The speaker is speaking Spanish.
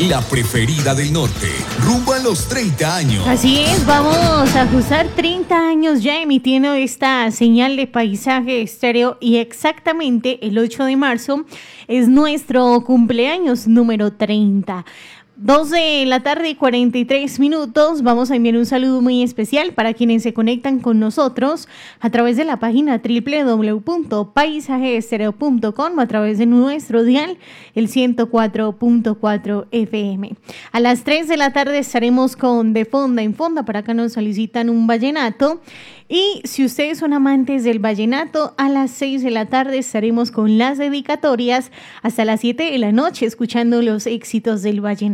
la preferida del norte, rumbo a los 30 años. Así es, vamos a ajustar 30 años ya emitiendo esta señal de Paisaje Estéreo y exactamente el 8 de marzo es nuestro cumpleaños número 30. 2 de la tarde, 43 minutos. Vamos a enviar un saludo muy especial para quienes se conectan con nosotros a través de la página www.paisajeestereo.com o a través de nuestro dial, el 104.4 FM. A las 3 de la tarde estaremos con De Fonda en Fonda. Para acá nos solicitan un vallenato. Y si ustedes son amantes del vallenato, a las 6 de la tarde estaremos con las dedicatorias hasta las 7 de la noche escuchando los éxitos del vallenato.